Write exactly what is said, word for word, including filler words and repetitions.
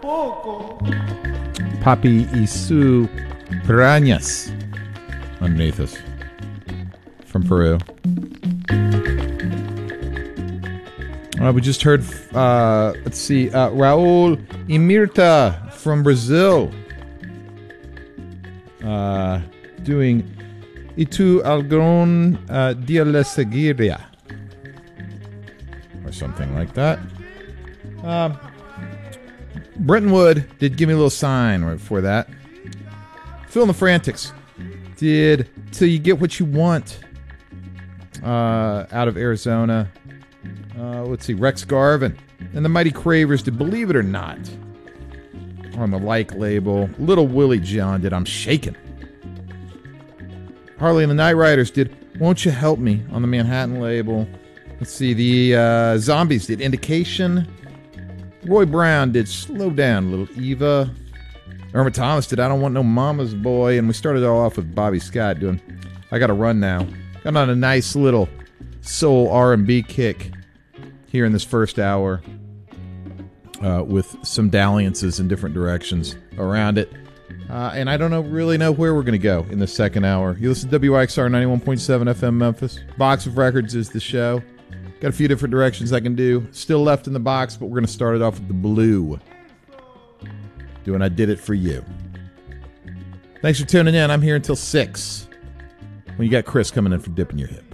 Papi Isu Piranhas underneath us from Peru. Uh, we just heard, uh, let's see, uh, Raul Imirta from Brazil. Uh, doing Itu Algon uh, Dia La Seguiria. Or something like that. Um, Brenton Wood did give me a little sign right before that. Phil and the Frantics did Till You Get What You Want uh, out of Arizona. Uh, let's see, Rex Garvin and the Mighty Cravers did Believe It or Not on the Like label. Little Willie John did I'm Shakin'. Harley and the Night Riders did Won't You Help Me on the Manhattan label. Let's see, the uh, Zombies did Indication. Roy Brown did Slow Down, Little Eva. Irma Thomas did I Don't Want No Mama's Boy. And we started all off with Bobby Scott doing I Gotta Run Now. Got on a nice little soul R and B kick here in this first hour uh, with some dalliances in different directions around it. Uh, and I don't know really know where we're going to go in the second hour. You listen to W I X R ninety-one point seven F M Memphis. Box of Records is the show. Got a few different directions I can do. Still left in the box, but we're going to start it off with the blue. Doing I Did It For You. Thanks for tuning in. I'm here until six. When you got Chris coming in for Dipping Your Hip.